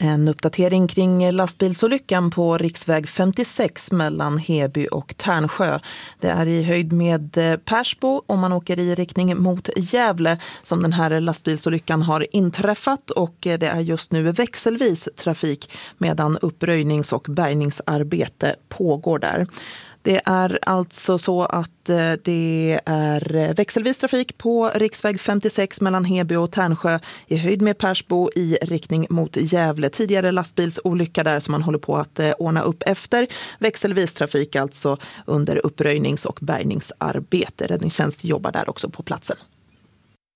En uppdatering kring lastbilsolyckan på riksväg 56 mellan Heby och Tärnsjö. Det är i höjd med Persbo om man åker i riktning mot Gävle som den här lastbilsolyckan har inträffat, och det är just nu växelvis trafik medan uppröjnings- och bärgningsarbete pågår där. Det är alltså så att det är växelvis trafik på riksväg 56 mellan Heby och Tärnsjö i höjd med Persbo i riktning mot Gävle. Tidigare lastbilsolycka där som man håller på att ordna upp efter. Växelvis trafik alltså under uppröjnings- och bärgningsarbete. Räddningstjänst jobbar där också på platsen.